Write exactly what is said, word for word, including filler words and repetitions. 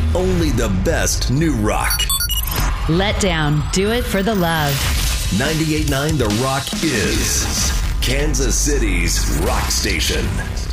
only the best new rock. Let Down. Do it for the love. ninety-eight point nine The Rock is Kansas City's rock station.